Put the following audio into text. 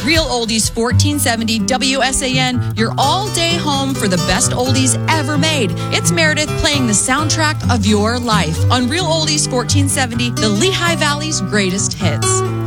Real Oldies 1470 WSAN, your all-day home for the best oldies ever made. It's Meredith playing the soundtrack of your life on Real Oldies 1470, the Lehigh Valley's greatest hits.